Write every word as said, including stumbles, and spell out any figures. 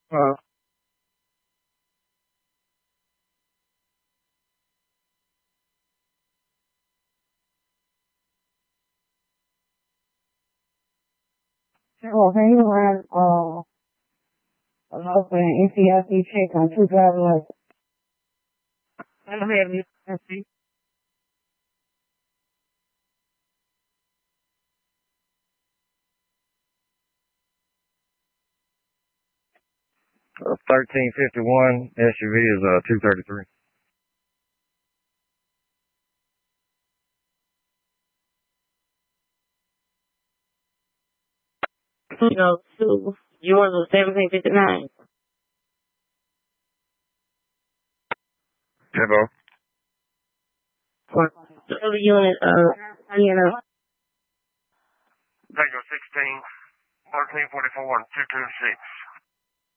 Uh, oh, can you run, uh, a local N C I C check on two driver license? I don't have any N C. Uh, thirteen fifty-one S U V is uh two thirty-three. You know, two. Yours was seventeen fifty-nine. Hello. For the other unit, uh, you know. Tango sixteen, thirteen forty-four, two two six.